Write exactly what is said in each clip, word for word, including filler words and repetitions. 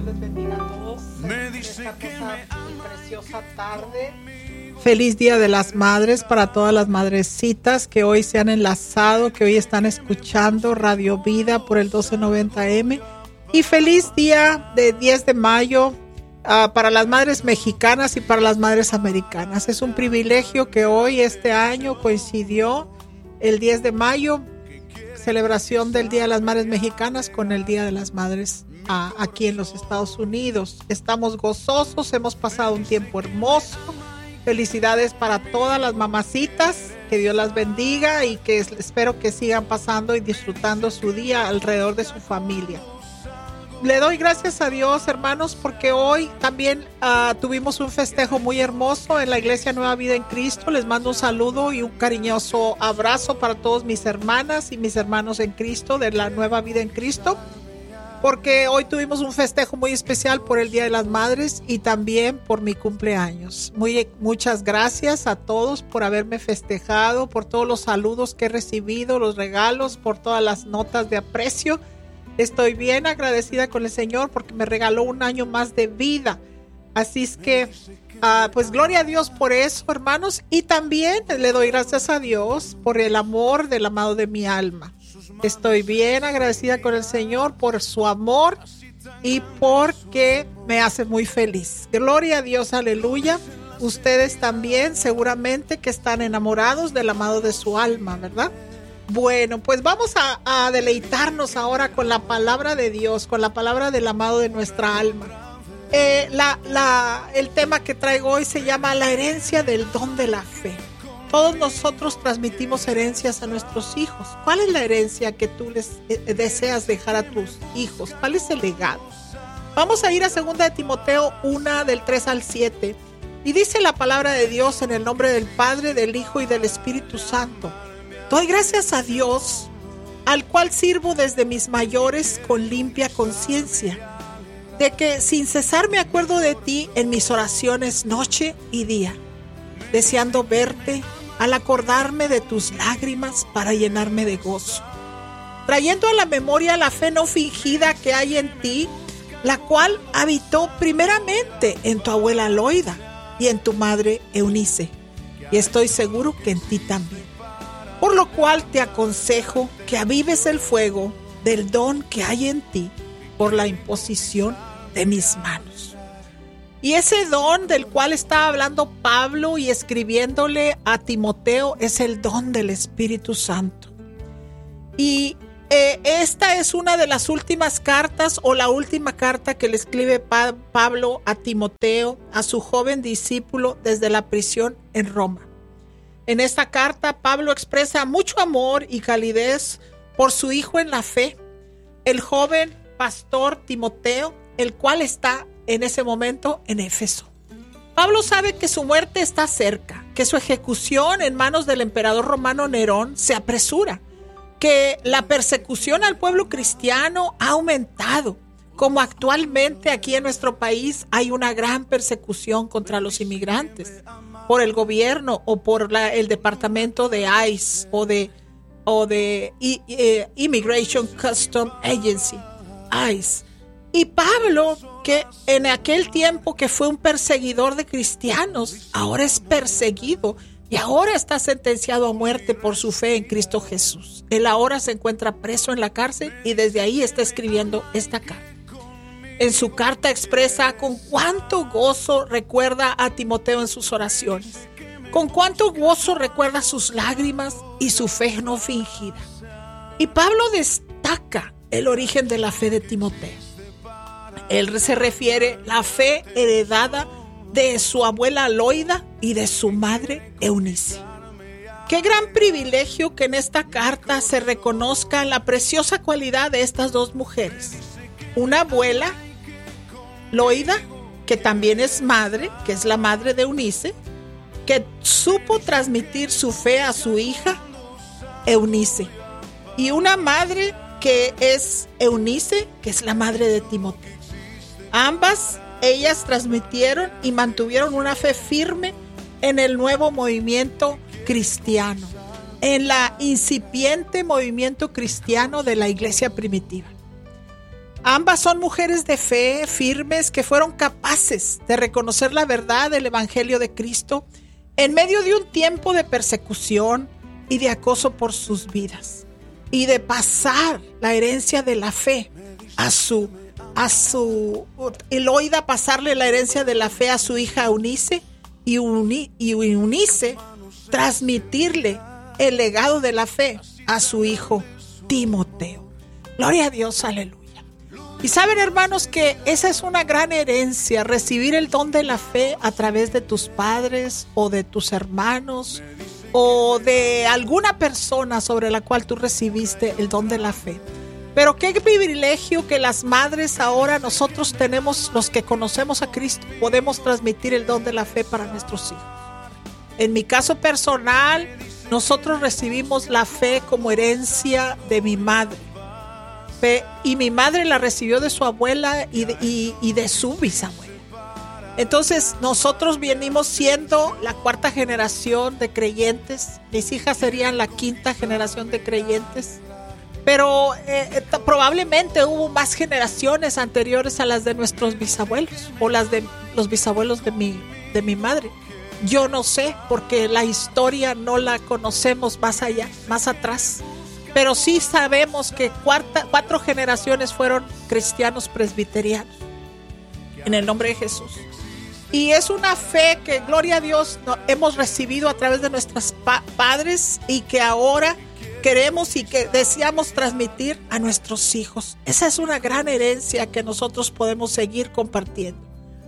les bendiga a todos en esta cosa y preciosa tarde. Feliz Día de las Madres para todas las madrecitas que hoy se han enlazado, que hoy están escuchando Radio Vida por el doce noventa eme. Y feliz día de diez de mayo uh, para las madres mexicanas y para las madres americanas. Es un privilegio que hoy, este año, coincidió el diez de mayo, celebración del Día de las Madres Mexicanas con el Día de las Madres uh, aquí en los Estados Unidos. Estamos gozosos, hemos pasado un tiempo hermoso. Felicidades para todas las mamacitas, que Dios las bendiga y que espero que sigan pasando y disfrutando su día alrededor de su familia. Le doy gracias a Dios, hermanos, porque hoy también uh, tuvimos un festejo muy hermoso en la Iglesia Nueva Vida en Cristo. Les mando un saludo y un cariñoso abrazo para todos mis hermanas y mis hermanos en Cristo de la Nueva Vida en Cristo, porque hoy tuvimos un festejo muy especial por el Día de las Madres y también por mi cumpleaños. Muy, muchas gracias a todos por haberme festejado, por todos los saludos que he recibido, los regalos, por todas las notas de aprecio. Estoy bien agradecida con el Señor porque me regaló un año más de vida. Así es que, uh, pues gloria a Dios por eso, hermanos. Y también le doy gracias a Dios por el amor del amado de mi alma. Estoy bien agradecida con el Señor por su amor y porque me hace muy feliz. Gloria a Dios, aleluya. Ustedes también seguramente que están enamorados del amado de su alma, ¿verdad? Bueno, pues vamos a, a deleitarnos ahora con la palabra de Dios, con la palabra del amado de nuestra alma. Eh, la, la, el tema que traigo hoy se llama la herencia del don de la fe. Todos nosotros transmitimos herencias a nuestros hijos. ¿Cuál es la herencia que tú les eh, deseas dejar a tus hijos? ¿Cuál es el legado? Vamos a ir a segunda de Timoteo uno, del tres al siete. Y dice la palabra de Dios en el nombre del Padre, del Hijo y del Espíritu Santo. Doy gracias a Dios, al cual sirvo desde mis mayores con limpia conciencia, de que sin cesar me acuerdo de ti en mis oraciones noche y día, deseando verte al acordarme de tus lágrimas para llenarme de gozo, trayendo a la memoria la fe no fingida que hay en ti, la cual habitó primeramente en tu abuela Loida y en tu madre Eunice, y estoy seguro que en ti también. Por lo cual te aconsejo que avives el fuego del don que hay en ti por la imposición de mis manos. Y ese don del cual está hablando Pablo y escribiéndole a Timoteo es el don del Espíritu Santo. Y eh, esta es una de las últimas cartas o la última carta que le escribe pa- Pablo a Timoteo, a su joven discípulo desde la prisión en Roma. En esta carta Pablo expresa mucho amor y calidez por su hijo en la fe, el joven pastor Timoteo, el cual está en ese momento en Éfeso. Pablo sabe que su muerte está cerca, que su ejecución en manos del emperador romano Nerón se apresura, que la persecución al pueblo cristiano ha aumentado, como actualmente aquí en nuestro país hay una gran persecución contra los inmigrantes por el gobierno o por la, el departamento de I C E o de, o de I, eh, Immigration Custom Agency, I C E. Y Pablo, que en aquel tiempo que fue un perseguidor de cristianos, ahora es perseguido y ahora está sentenciado a muerte por su fe en Cristo Jesús. Él ahora se encuentra preso en la cárcel y desde ahí está escribiendo esta carta. En su carta expresa con cuánto gozo recuerda a Timoteo en sus oraciones, con cuánto gozo recuerda sus lágrimas y su fe no fingida. Y Pablo destaca el origen de la fe de Timoteo. Él se refiere a la fe heredada de su abuela Loida y de su madre Eunice. Qué gran privilegio que en esta carta se reconozca la preciosa cualidad de estas dos mujeres. Una abuela, Loida, que también es madre, que es la madre de Eunice, que supo transmitir su fe a su hija Eunice. Y una madre que es Eunice, que es la madre de Timoteo. Ambas, ellas transmitieron y mantuvieron una fe firme en el nuevo movimiento cristiano, en la incipiente movimiento cristiano de la iglesia primitiva. Ambas son mujeres de fe, firmes, que fueron capaces de reconocer la verdad del Evangelio de Cristo en medio de un tiempo de persecución y de acoso por sus vidas, y de pasar la herencia de la fe a su, a su, Loida pasarle la herencia de la fe a su hija Eunice, y, Uni, y Eunice transmitirle el legado de la fe a su hijo Timoteo. Gloria a Dios, aleluya. Y saben, hermanos, que esa es una gran herencia, recibir el don de la fe a través de tus padres o de tus hermanos o de alguna persona sobre la cual tú recibiste el don de la fe. Pero qué privilegio que las madres ahora, nosotros tenemos, los que conocemos a Cristo, podemos transmitir el don de la fe para nuestros hijos. En mi caso personal, nosotros recibimos la fe como herencia de mi madre. Y mi madre la recibió de su abuela y de, y, y de su bisabuela. Entonces nosotros venimos siendo la cuarta generación de creyentes. Mis hijas serían la quinta generación de creyentes. Pero eh, probablemente hubo más generaciones anteriores a las de nuestros bisabuelos o las de los bisabuelos de mi, de mi madre. Yo no sé, porque la historia no la conocemos más allá, más atrás. Pero sí sabemos que cuarta, cuatro generaciones fueron cristianos presbiterianos, en el nombre de Jesús. Y es una fe que, gloria a Dios, no, hemos recibido a través de nuestros pa- padres y que ahora queremos y que deseamos transmitir a nuestros hijos. Esa es una gran herencia que nosotros podemos seguir compartiendo.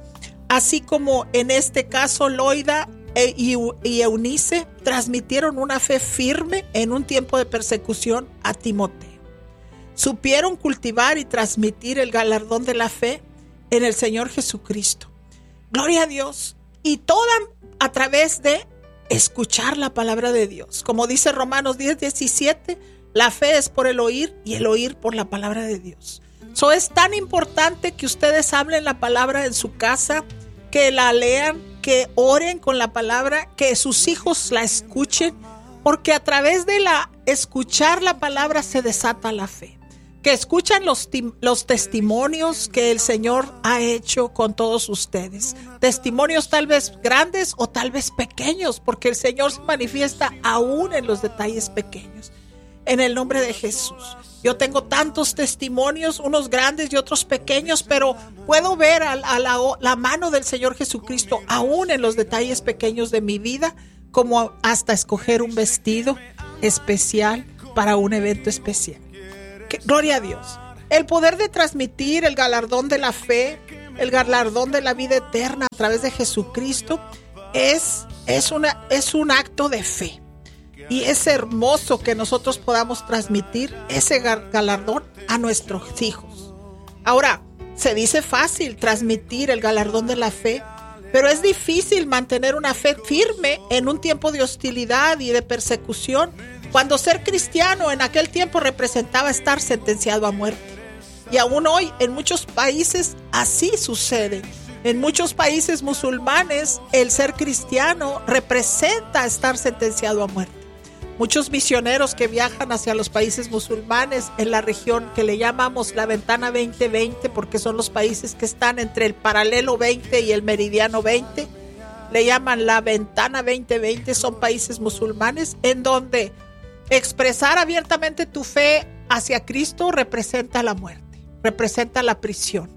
Así como en este caso Loida y Eunice transmitieron una fe firme en un tiempo de persecución a Timoteo. Supieron cultivar y transmitir el galardón de la fe en el Señor Jesucristo. Gloria a Dios. Y toda a través de escuchar la palabra de Dios. Como dice Romanos diez diecisiete, la fe es por el oír y el oír por la palabra de Dios. So es tan importante que ustedes hablen la palabra en su casa, que la lean, que oren con la palabra, que sus hijos la escuchen, porque a través de la escuchar la palabra se desata la fe. Que escuchan los, los testimonios que el Señor ha hecho con todos ustedes. Testimonios tal vez grandes o tal vez pequeños, porque el Señor se manifiesta aún en los detalles pequeños. En el nombre de Jesús. Yo tengo tantos testimonios, unos grandes y otros pequeños, pero puedo ver a, a la, la mano del Señor Jesucristo aún en los detalles pequeños de mi vida, como hasta escoger un vestido especial para un evento especial. Que, gloria a Dios. El poder de transmitir el galardón de la fe, el galardón de la vida eterna a través de Jesucristo es, es, una, es un acto de fe. Y es hermoso que nosotros podamos transmitir ese galardón a nuestros hijos. Ahora, se dice fácil transmitir el galardón de la fe, pero es difícil mantener una fe firme en un tiempo de hostilidad y de persecución, cuando ser cristiano en aquel tiempo representaba estar sentenciado a muerte. Y aún hoy en muchos países así sucede. En muchos países musulmanes el ser cristiano representa estar sentenciado a muerte. Muchos misioneros que viajan hacia los países musulmanes en la región que le llamamos la ventana veinte veinte, porque son los países que están entre el paralelo veinte y el meridiano veinte, le llaman la ventana veinte veinte, son países musulmanes en donde expresar abiertamente tu fe hacia Cristo representa la muerte, representa la prisión.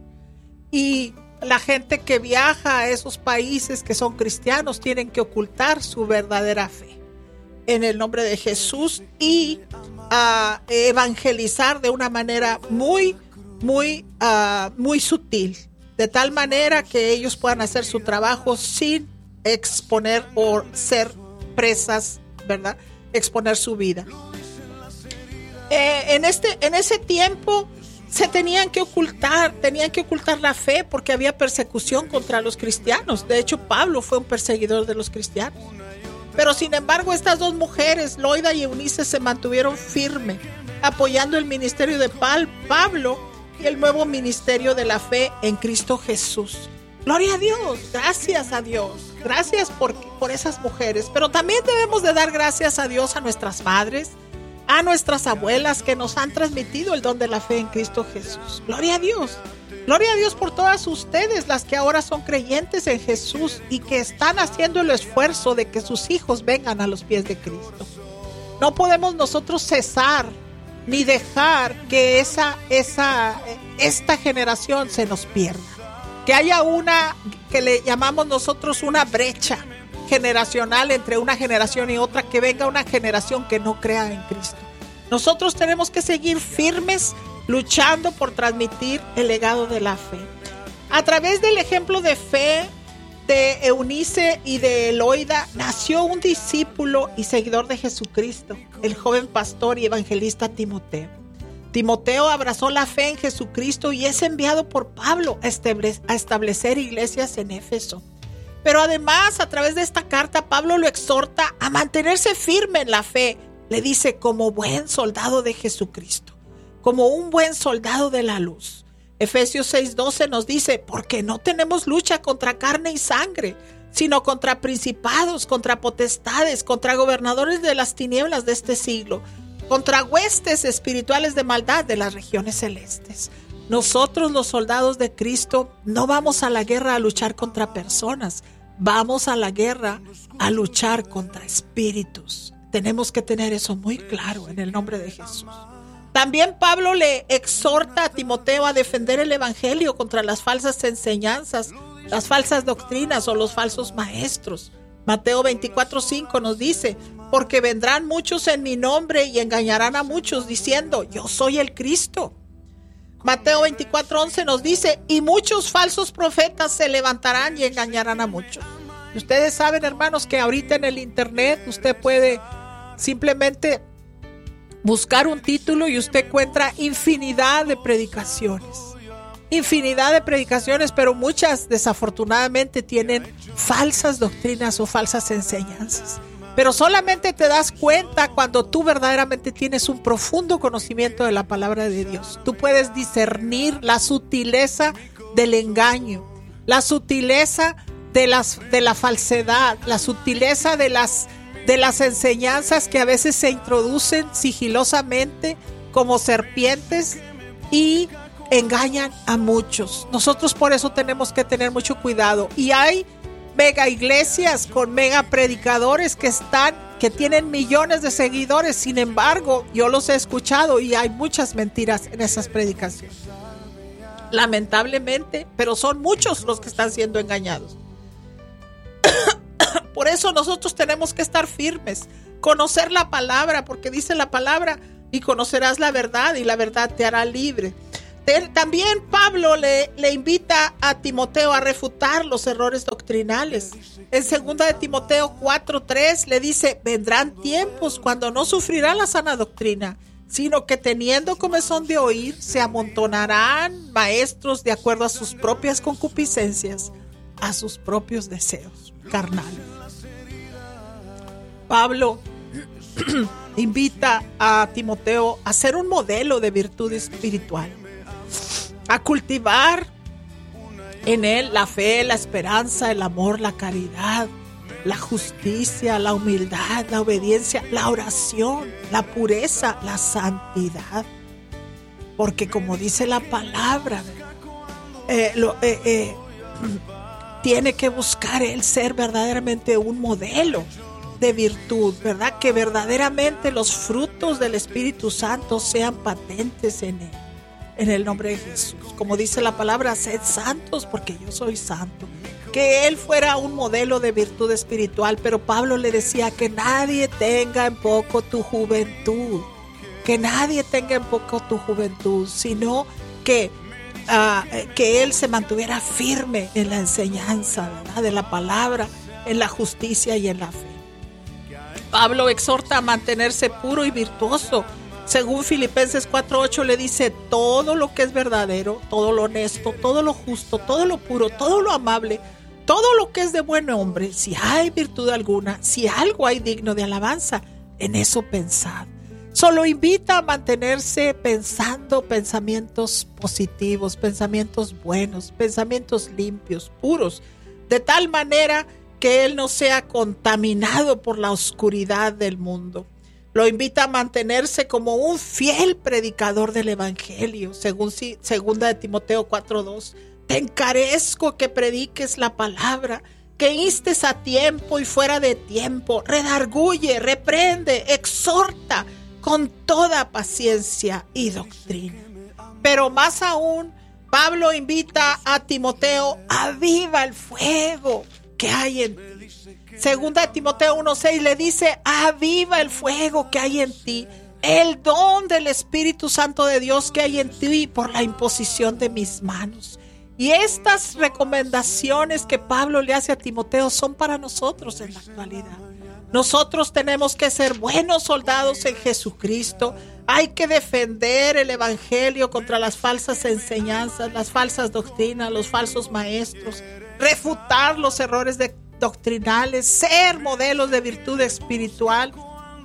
Y la gente que viaja a esos países que son cristianos tienen que ocultar su verdadera fe en el nombre de Jesús y uh, evangelizar de una manera muy, muy, uh, muy sutil, de tal manera que ellos puedan hacer su trabajo sin exponer o ser presas, ¿verdad? Exponer su vida. Eh, en este, en ese tiempo se tenían que ocultar, tenían que ocultar la fe porque había persecución contra los cristianos. De hecho, Pablo fue un perseguidor de los cristianos. Pero sin embargo, estas dos mujeres, Loida y Eunice, se mantuvieron firmes, apoyando el ministerio de Pablo y el nuevo ministerio de la fe en Cristo Jesús. Gloria a Dios, gracias a Dios, gracias por, por esas mujeres. Pero también debemos de dar gracias a Dios a nuestras madres, a nuestras abuelas que nos han transmitido el don de la fe en Cristo Jesús. Gloria a Dios. Gloria a Dios por todas ustedes, las que ahora son creyentes en Jesús y que están haciendo el esfuerzo de que sus hijos vengan a los pies de Cristo. No podemos nosotros cesar ni dejar que esa, esa, esta generación se nos pierda. Que haya una que le llamamos nosotros una brecha generacional entre una generación y otra, que venga una generación que no crea en Cristo. Nosotros tenemos que seguir firmes, luchando por transmitir el legado de la fe. A través del ejemplo de fe de Eunice y de Eloida, nació un discípulo y seguidor de Jesucristo, el joven pastor y evangelista Timoteo. Timoteo abrazó la fe en Jesucristo y es enviado por Pablo a establecer iglesias en Éfeso. Pero además, a través de esta carta, Pablo lo exhorta a mantenerse firme en la fe. Le dice, como buen soldado de Jesucristo, como un buen soldado de la luz. Efesios seis doce nos dice, porque no tenemos lucha contra carne y sangre, sino contra principados, contra potestades, contra gobernadores de las tinieblas de este siglo, contra huestes espirituales de maldad de las regiones celestes. Nosotros, los soldados de Cristo, no vamos a la guerra a luchar contra personas, vamos a la guerra a luchar contra espíritus. Tenemos que tener eso muy claro en el nombre de Jesús. También Pablo le exhorta a Timoteo a defender el evangelio contra las falsas enseñanzas, las falsas doctrinas o los falsos maestros. Mateo veinticuatro cinco nos dice, porque vendrán muchos en mi nombre y engañarán a muchos diciendo, yo soy el Cristo. Mateo veinticuatro once nos dice, y muchos falsos profetas se levantarán y engañarán a muchos. Y ustedes saben, hermanos, que ahorita en el internet usted puede simplemente buscar un título y usted encuentra infinidad de predicaciones. Infinidad de predicaciones, pero muchas desafortunadamente tienen falsas doctrinas o falsas enseñanzas. Pero solamente te das cuenta cuando tú verdaderamente tienes un profundo conocimiento de la palabra de Dios. Tú puedes discernir la sutileza del engaño, la sutileza de, las, de la falsedad, la sutileza de las de las enseñanzas que a veces se introducen sigilosamente como serpientes y engañan a muchos. Nosotros por eso tenemos que tener mucho cuidado. Y hay mega iglesias con mega predicadores que están, que tienen millones de seguidores. Sin embargo, yo los he escuchado y hay muchas mentiras en esas predicaciones. Lamentablemente, pero son muchos los que están siendo engañados. Por eso nosotros tenemos que estar firmes, conocer la palabra, porque dice la palabra, y conocerás la verdad, y la verdad te hará libre. También Pablo le, le invita a Timoteo a refutar los errores doctrinales. En segunda de Timoteo cuatro tres le dice, vendrán tiempos cuando no sufrirá la sana doctrina, sino que teniendo comezón de oír, se amontonarán maestros de acuerdo a sus propias concupiscencias, a sus propios deseos carnales. Pablo invita a Timoteo a ser un modelo de virtud espiritual, a cultivar en él la fe, la esperanza, el amor, la caridad, la justicia, la humildad, la obediencia, la oración, la pureza, la santidad. Porque como dice la palabra, eh, lo, eh, eh, tiene que buscar él ser verdaderamente un modelo de virtud, ¿verdad? Que verdaderamente los frutos del Espíritu Santo sean patentes en él, en el nombre de Jesús. Como dice la palabra, sed santos porque yo soy santo. Que él fuera un modelo de virtud espiritual, pero Pablo le decía que nadie tenga en poco tu juventud, que nadie tenga en poco tu juventud, sino que, uh, que él se mantuviera firme en la enseñanza, ¿verdad? De la palabra, en la justicia y en la fe. Pablo exhorta a mantenerse puro y virtuoso. Según Filipenses cuatro ocho le dice, todo lo que es verdadero, todo lo honesto, todo lo justo, todo lo puro, todo lo amable, todo lo que es de buen hombre, si hay virtud alguna, si algo hay digno de alabanza, en eso pensad. Solo invita a mantenerse pensando pensamientos positivos, pensamientos buenos, pensamientos limpios, puros, de tal manera que él no sea contaminado por la oscuridad del mundo. Lo invita a mantenerse como un fiel predicador del evangelio, según segunda de Timoteo cuatro dos. Te encarezco que prediques la palabra, que instes a tiempo y fuera de tiempo, redarguye, reprende, exhorta con toda paciencia y doctrina. Pero más aún, Pablo invita a Timoteo: aviva el fuego que hay en ti. Segunda de Timoteo uno seis le dice: aviva el fuego que hay en ti, el don del Espíritu Santo de Dios que hay en ti por la imposición de mis manos. Y estas recomendaciones que Pablo le hace a Timoteo son para nosotros en la actualidad. Nosotros tenemos que ser buenos soldados en Jesucristo. Hay que defender el evangelio contra las falsas enseñanzas, las falsas doctrinas, los falsos maestros, refutar los errores de doctrinales, ser modelos de virtud espiritual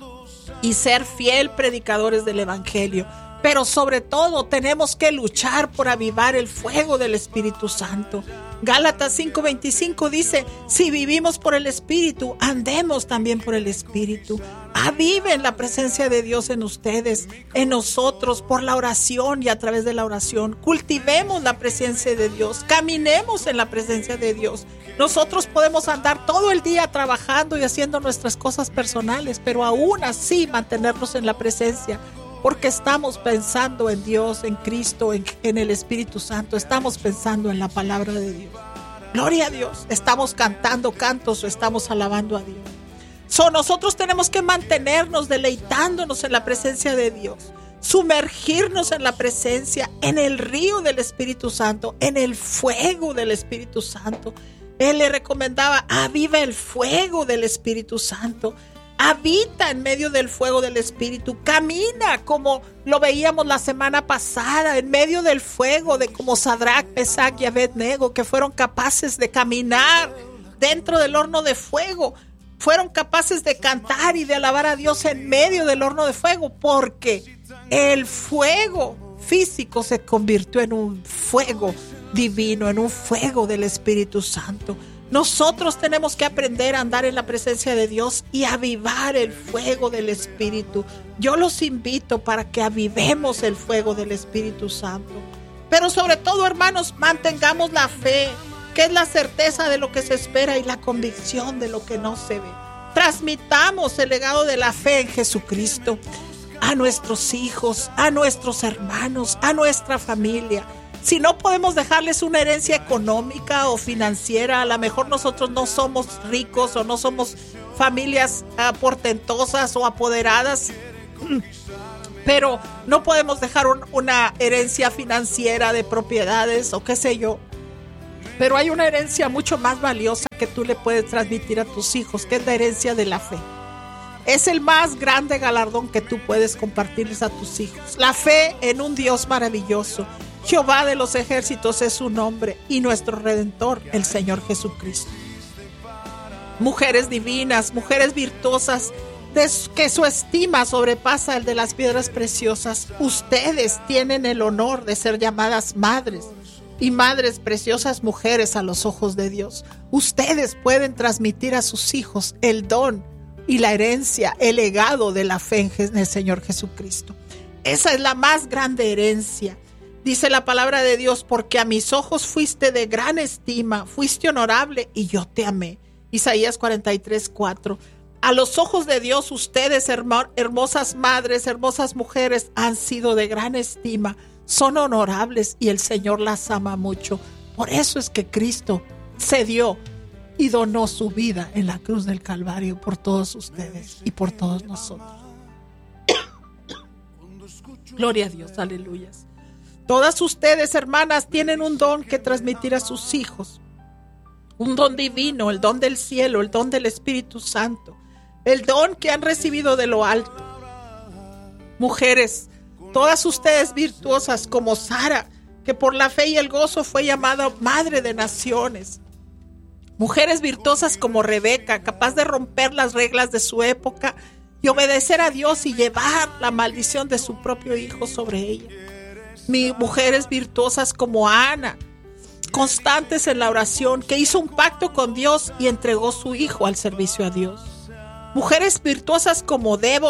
y ser fiel predicadores del evangelio. Pero sobre todo tenemos que luchar por avivar el fuego del Espíritu Santo. Gálatas cinco veinticinco dice: si vivimos por el Espíritu, andemos también por el Espíritu. Aviven la presencia de Dios en ustedes, en nosotros, por la oración y a través de la oración. Cultivemos la presencia de Dios, caminemos en la presencia de Dios. Nosotros podemos andar todo el día trabajando y haciendo nuestras cosas personales, pero aún así mantenernos en la presencia, porque estamos pensando en Dios, en Cristo, en, en el Espíritu Santo. Estamos pensando en la palabra de Dios. Gloria a Dios. Estamos cantando cantos o estamos alabando a Dios. So, nosotros tenemos que mantenernos deleitándonos en la presencia de Dios, sumergirnos en la presencia, en el río del Espíritu Santo, en el fuego del Espíritu Santo. Él le recomendaba: aviva el fuego del Espíritu Santo. Habita en medio del fuego del Espíritu. Camina como lo veíamos la semana pasada, en medio del fuego, de como Sadrach, Mesach y Abednego, que fueron capaces de caminar dentro del horno de fuego. Fueron capaces de cantar y de alabar a Dios en medio del horno de fuego, porque el fuego físico se convirtió en un fuego divino, en un fuego del Espíritu Santo. Nosotros tenemos que aprender a andar en la presencia de Dios y avivar el fuego del Espíritu. Yo los invito para que avivemos el fuego del Espíritu Santo. Pero sobre todo, hermanos, mantengamos la fe, que es la certeza de lo que se espera y la convicción de lo que no se ve. Transmitamos el legado de la fe en Jesucristo a nuestros hijos, a nuestros hermanos, a nuestra familia. Si no podemos dejarles una herencia económica o financiera, a lo mejor nosotros no somos ricos o no somos familias uh, portentosas o apoderadas, pero no podemos dejar un, una herencia financiera de propiedades o qué sé yo. Pero hay una herencia mucho más valiosa que tú le puedes transmitir a tus hijos, que es la herencia de la fe. Es el más grande galardón que tú puedes compartirles a tus hijos. La fe en un Dios maravilloso. Jehová de los ejércitos es su nombre, y nuestro Redentor, el Señor Jesucristo. Mujeres divinas, mujeres virtuosas, de que su estima sobrepasa el de las piedras preciosas. Ustedes tienen el honor de ser llamadas madres, y madres preciosas mujeres a los ojos de Dios. Ustedes pueden transmitir a sus hijos el don y la herencia, el legado de la fe en el Señor Jesucristo. Esa es la más grande herencia. Dice la palabra de Dios: porque a mis ojos fuiste de gran estima, fuiste honorable y yo te amé. Isaías cuarenta y tres, cuatro. A los ojos de Dios, ustedes, hermosas madres, hermosas mujeres, han sido de gran estima, son honorables y el Señor las ama mucho. Por eso es que Cristo se dio y donó su vida en la cruz del Calvario por todos ustedes y por todos nosotros. Gloria a Dios, aleluyas. Todas ustedes, hermanas, tienen un don que transmitir a sus hijos. Un don divino, el don del cielo, el don del Espíritu Santo. El don que han recibido de lo alto. Mujeres, todas ustedes virtuosas como Sara, que por la fe y el gozo fue llamada madre de naciones. Mujeres virtuosas como Rebeca, capaz de romper las reglas de su época y obedecer a Dios y llevar la maldición de su propio hijo sobre ella. Mi mujeres virtuosas como Ana, constantes en la oración, que hizo un pacto con Dios y entregó su hijo al servicio a Dios. Mujeres virtuosas como Débora,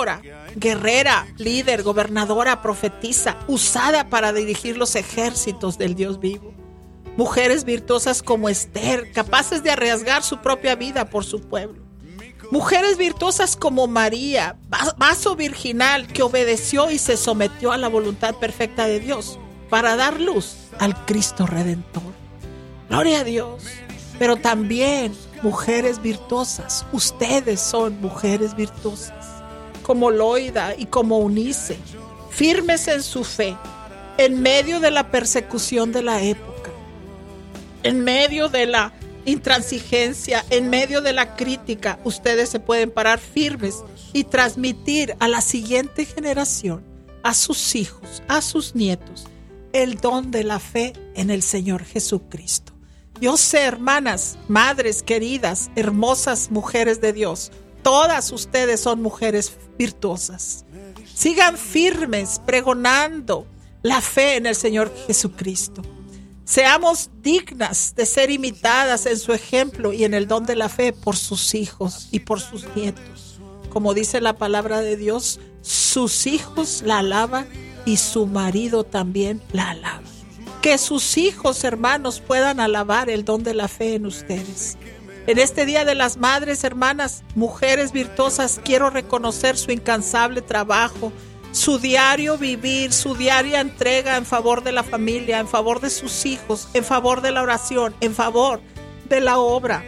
guerrera, líder, gobernadora, profetisa, usada para dirigir los ejércitos del Dios vivo. Mujeres virtuosas como Esther, capaces de arriesgar su propia vida por su pueblo. Mujeres virtuosas como María, vaso virginal que obedeció y se sometió a la voluntad perfecta de Dios para dar luz al Cristo Redentor. Gloria a Dios. Pero también mujeres virtuosas. Ustedes son mujeres virtuosas, como Loida y como Eunice, firmes en su fe, en medio de la persecución de la época, en medio de la intransigencia, en medio de la crítica. Ustedes se pueden parar firmes y transmitir a la siguiente generación, a sus hijos, a sus nietos, el don de la fe en el Señor Jesucristo. Yo sé, hermanas, madres queridas, hermosas mujeres de Dios, todas ustedes son mujeres virtuosas. Sigan firmes pregonando la fe en el Señor Jesucristo. Seamos dignas de ser imitadas en su ejemplo y en el don de la fe por sus hijos y por sus nietos. Como dice la palabra de Dios, sus hijos la alaban y su marido también la alaba. Que sus hijos, hermanos, puedan alabar el don de la fe en ustedes. En este Día de las Madres, hermanas, mujeres virtuosas, quiero reconocer su incansable trabajo, su diario vivir, su diaria entrega en favor de la familia, en favor de sus hijos, en favor de la oración, en favor de la obra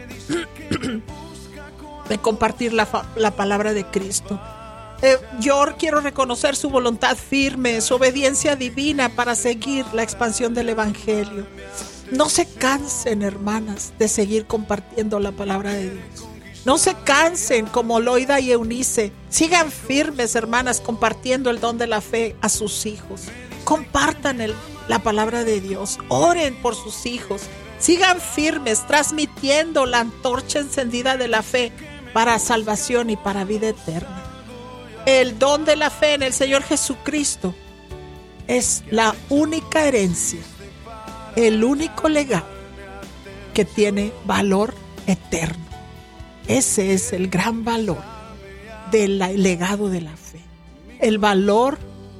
de compartir la, la palabra de Cristo. Eh, yo quiero reconocer su voluntad firme, su obediencia divina para seguir la expansión del Evangelio. No se cansen, hermanas, de seguir compartiendo la palabra de Dios. No se cansen como Loida y Eunice. Sigan firmes, hermanas, compartiendo el don de la fe a sus hijos. Compartan el, la palabra de Dios. Oren por sus hijos. Sigan firmes, transmitiendo la antorcha encendida de la fe para salvación y para vida eterna. El don de la fe en el Señor Jesucristo es la única herencia, el único legado que tiene valor eterno. Ese es el gran valor del legado de la fe. El valor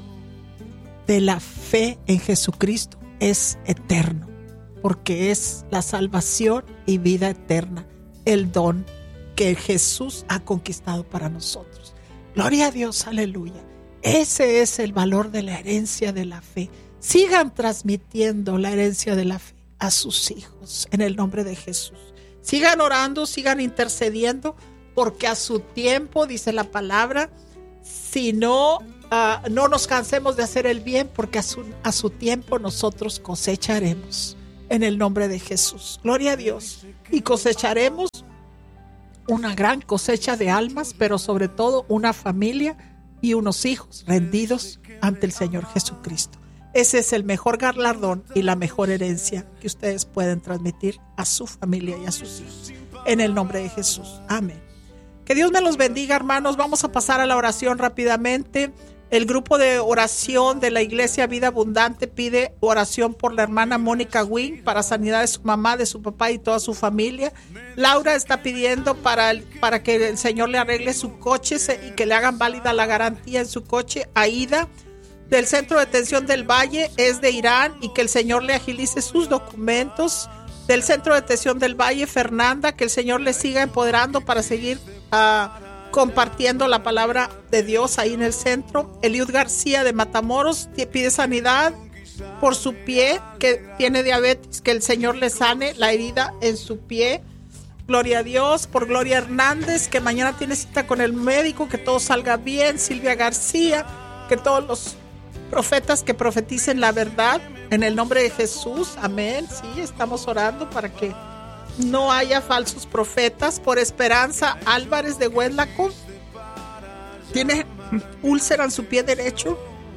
de la fe en Jesucristo es eterno, porque es la salvación y vida eterna, el don que Jesús ha conquistado para nosotros. Gloria a Dios, aleluya. Ese es el valor de la herencia de la fe. Sigan transmitiendo la herencia de la fe a sus hijos en el nombre de Jesús. Sigan orando, sigan intercediendo, porque a su tiempo, dice la palabra, si no, uh, no nos cansemos de hacer el bien, porque a su, a su tiempo nosotros cosecharemos en el nombre de Jesús. Gloria a Dios. Y cosecharemos una gran cosecha de almas, pero sobre todo una familia y unos hijos rendidos ante el Señor Jesucristo. Ese es el mejor galardón y la mejor herencia que ustedes pueden transmitir a su familia y a sus hijos. En el nombre de Jesús. Amén. Que Dios me los bendiga, hermanos. Vamos a pasar a la oración rápidamente. El grupo de oración de la Iglesia Vida Abundante pide oración por la hermana Mónica Wing para sanidad de su mamá, de su papá y toda su familia. Laura está pidiendo para, el, para que el Señor le arregle su coche y que le hagan válida la garantía en su coche. Aida, del Centro de Detención del Valle, es de Irán, y que el Señor le agilice sus documentos. Del Centro de Detención del Valle, Fernanda, que el Señor le siga empoderando para seguir uh, compartiendo la palabra de Dios ahí en el centro. Eliud García de Matamoros pide sanidad por su pie, que tiene diabetes, que el Señor le sane la herida en su pie. Gloria a Dios. Por Gloria Hernández, que mañana tiene cita con el médico, que todo salga bien. Silvia García, que todos los profetas que profeticen la verdad en el nombre de Jesús. Amén. Sí, estamos orando para que no haya falsos profetas. Por Esperanza Álvarez de Huedlaco, tiene úlcera en su pie derecho.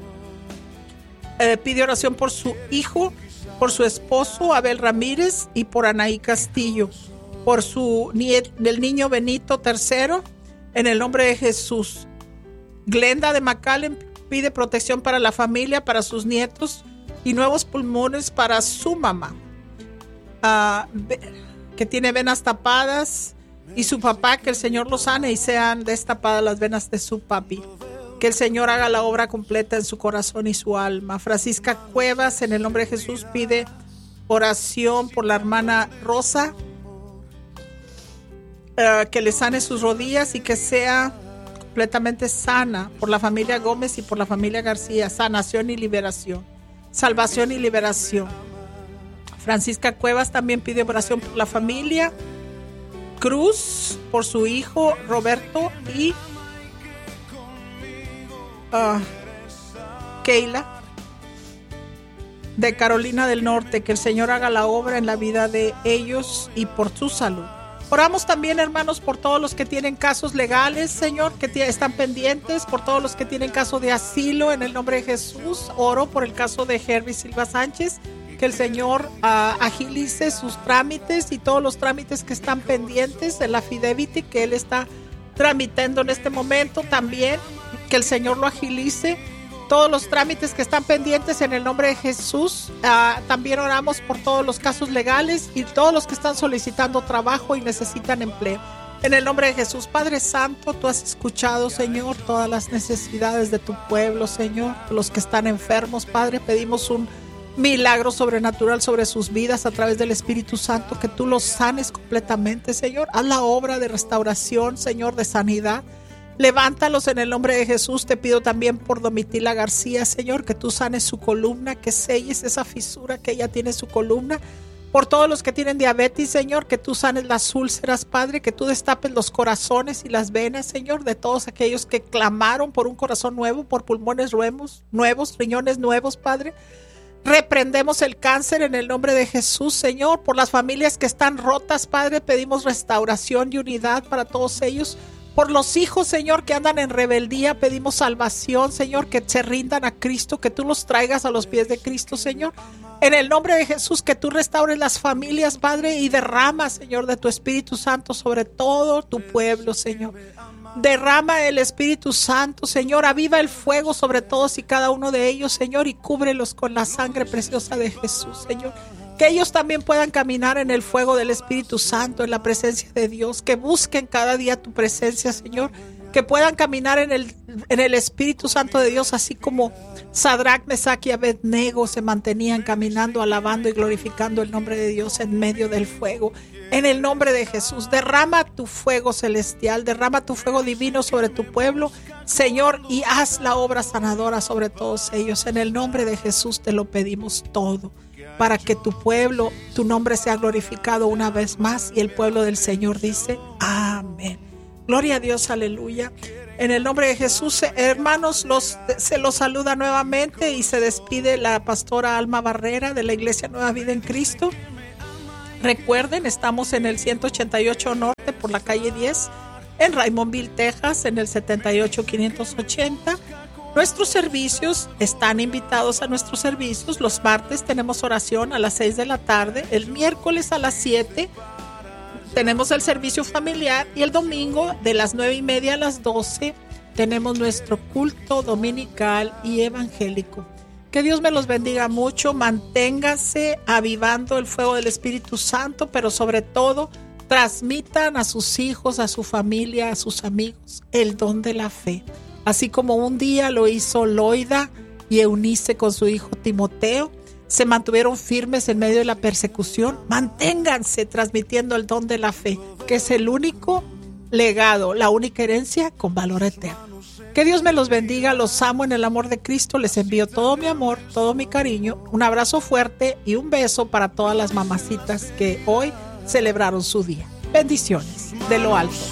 Eh, pide oración por su hijo, por su esposo Abel Ramírez y por Anaí Castillo. Por su nieto, el niño Benito tercero, en el nombre de Jesús. Glenda de McAllen pide protección para la familia, para sus nietos y nuevos pulmones para su mamá, uh, que tiene venas tapadas, y su papá, que el Señor los sane y sean destapadas las venas de su papi. Que el Señor haga la obra completa en su corazón y su alma. Francisca Cuevas, en el nombre de Jesús, pide oración por la hermana Rosa, uh, que le sane sus rodillas y que sea completamente sana. Por la familia Gómez y por la familia García, sanación y liberación, salvación y liberación. Francisca Cuevas también pide oración por la familia Cruz, por su hijo Roberto y Uh, Keila de Carolina del Norte. Que el Señor haga la obra en la vida de ellos y por su salud. Oramos también, hermanos, por todos los que tienen casos legales, Señor, que t- están pendientes, por todos los que tienen caso de asilo, en el nombre de Jesús. Oro por el caso de Herbie Silva Sánchez, que el Señor uh, agilice sus trámites y todos los trámites que están pendientes de la affidavit que él está tramitando en este momento. También que el Señor lo agilice, todos los trámites que están pendientes en el nombre de Jesús. Uh, también oramos por todos los casos legales y todos los que están solicitando trabajo y necesitan empleo. En el nombre de Jesús, Padre Santo, tú has escuchado, Señor, todas las necesidades de tu pueblo, Señor. Los que están enfermos, Padre, pedimos un milagro sobrenatural sobre sus vidas a través del Espíritu Santo, que tú los sanes completamente, Señor. Haz la obra de restauración, Señor, de sanidad. Levántalos en el nombre de Jesús. Te pido también por Domitila García, Señor, que tú sanes su columna, que selles esa fisura que ella tiene en su columna. Por todos los que tienen diabetes, Señor, que tú sanes las úlceras, Padre, que tú destapes los corazones y las venas, Señor, de todos aquellos que clamaron por un corazón nuevo, por pulmones nuevos, nuevos, riñones nuevos, Padre. Reprendemos el cáncer en el nombre de Jesús, Señor. Por las familias que están rotas, Padre, pedimos restauración y unidad para todos ellos. Por los hijos, Señor, que andan en rebeldía, pedimos salvación, Señor, que se rindan a Cristo, que tú los traigas a los pies de Cristo, Señor. En el nombre de Jesús, que tú restaures las familias, Padre, y derrama, Señor, de tu Espíritu Santo sobre todo tu pueblo, Señor. Derrama el Espíritu Santo, Señor, aviva el fuego sobre todos y cada uno de ellos, Señor, y cúbrelos con la sangre preciosa de Jesús, Señor. Que ellos también puedan caminar en el fuego del Espíritu Santo, en la presencia de Dios, que busquen cada día tu presencia, Señor, que puedan caminar en el, en el Espíritu Santo de Dios, así como Sadrach, Mesach y Abednego se mantenían caminando, alabando y glorificando el nombre de Dios en medio del fuego. En el nombre de Jesús, derrama tu fuego celestial, derrama tu fuego divino sobre tu pueblo, Señor, y haz la obra sanadora sobre todos ellos. En el nombre de Jesús te lo pedimos todo, para que tu pueblo, tu nombre sea glorificado una vez más. Y el pueblo del Señor dice, amén. Gloria a Dios, aleluya. En el nombre de Jesús, hermanos, los, se los saluda nuevamente y se despide la pastora Alma Barrera de la Iglesia Nueva Vida en Cristo. Recuerden, estamos en el ciento ochenta y ocho Norte por la calle diez, en Raymondville, Texas, en el setenta y ocho quinientos ochenta. Nuestros servicios, están invitados a nuestros servicios. Los martes tenemos oración a las seis de la tarde, el miércoles a las siete tenemos el servicio familiar y el domingo de las nueve y media a las doce tenemos nuestro culto dominical y evangélico. Que Dios me los bendiga mucho, manténganse avivando el fuego del Espíritu Santo, pero sobre todo transmitan a sus hijos, a su familia, a sus amigos el don de la fe. Así como un día lo hizo Loida y Eunice con su hijo Timoteo, se mantuvieron firmes en medio de la persecución. Manténganse transmitiendo el don de la fe, que es el único legado, la única herencia con valor eterno. Que Dios me los bendiga, los amo en el amor de Cristo, les envío todo mi amor, todo mi cariño, un abrazo fuerte y un beso para todas las mamacitas que hoy celebraron su día. Bendiciones de lo alto.